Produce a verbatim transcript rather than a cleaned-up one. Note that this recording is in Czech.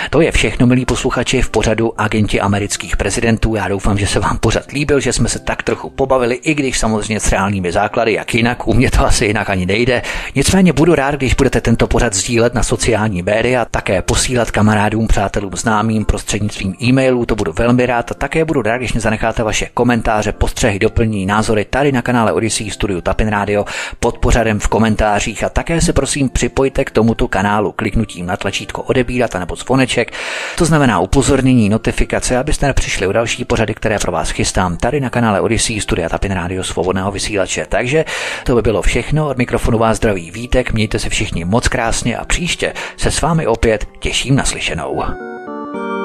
To je všechno, milí posluchači, v pořadu Agenti amerických prezidentů. Já doufám, že se vám pořad líbil, že jsme se tak trochu pobavili, i když samozřejmě s reálnými základy, jak jinak, u mě to asi jinak ani nejde. Nicméně budu rád, když budete tento pořad sdílet na sociální média, také posílat kamarádům, přátelům, známým prostřednictvím e-mailů, to budu velmi rád, a také budu rád, když mi zanecháte vaše komentáře, postřehy, doplnění, názory tady na kanále Odyssey Studio Tapin Radio pod pořadem v komentářích, a také se prosím připojte k tomuto kanálu kliknutím na tlačítko odebírat anebo zvoneček, to znamená upozornění, notifikace, abyste nepřišli o další pořady, které pro vás chystám tady na kanále Odyssey Studia Tapin Radio Svobodného vysílače. Takže to by bylo všechno, od mikrofonu vás zdraví Vítek, mějte se všichni moc krásně a příště se s vámi opět těším na slyšenou.